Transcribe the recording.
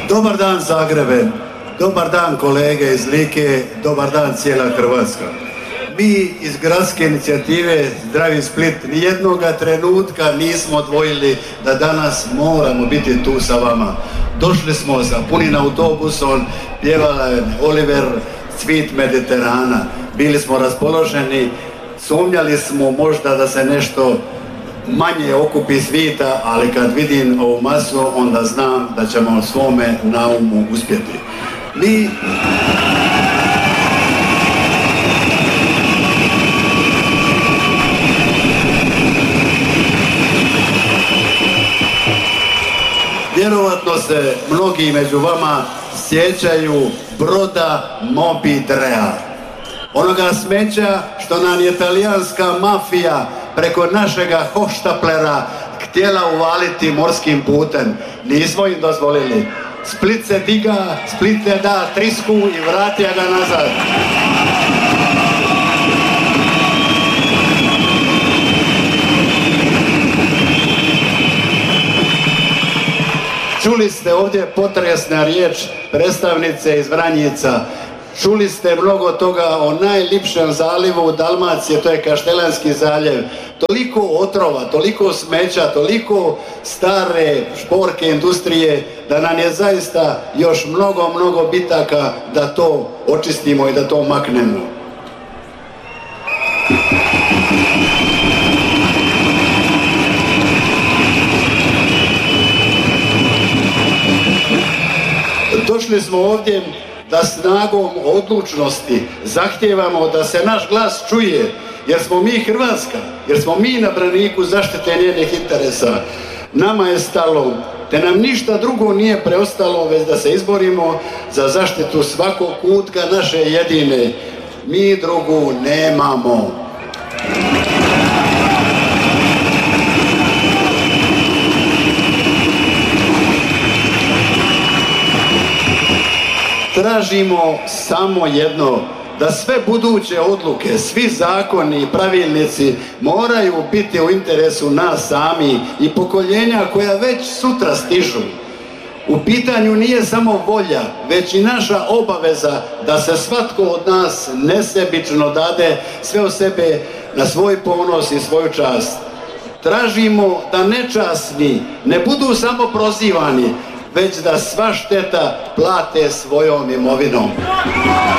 Dobar dan Zagrebe, dobar dan kolege iz Like, dobar dan cijela Hrvatska. Mi iz gradske inicijative Zdravi Split nijednoga trenutka nismo odvojili da danas moramo biti tu sa vama. Došli smo sa punim autobusom, pjevala je Oliver Cvit Mediterana. Bili smo raspoloženi, sumnjali smo možda da se nešto manje okupi svita, ali kad vidim ovu masu, onda znam da ćemo svome naumu uspjeti. Mi vjerovatno se mnogi među vama sjećaju broda Moby Drea. Onoga smeća što nam je talijanska mafija preko našega hohštaplera htjela uvaliti morskim putem. Nismo im dozvolili. Split se diga, Split ne da trisku i vratija ga nazad. Čuli ste ovdje potresna riječ predstavnice iz Vranjica. Čuli ste mnogo toga o najljepšem zalivu u Dalmaciji, to je Kaštelanski zaljev. Toliko otrova, toliko smeća, toliko stare šporke industrije, da nam je zaista još mnogo bitaka da to očistimo i da to maknemo. Došli smo ovdje da snagom odlučnosti zahtijevamo da se naš glas čuje, jer smo mi Hrvatska, jer smo mi na braniku zaštite njenih interesa. Nama je stalo, te nam ništa drugo nije preostalo, već da se izborimo za zaštitu svakog kutka naše jedine. Mi drugu nemamo. Tražimo samo jedno, da sve buduće odluke, svi zakoni i pravilnici moraju biti u interesu nas sami i pokoljenja koja već sutra stižu. U pitanju nije samo volja, već i naša obaveza da se svatko od nas nesebično dade sve o sebe na svoj ponos i svoju čast. Tražimo da nečasni ne budu samo prozivani, već da sva šteta plate svojom imovinom.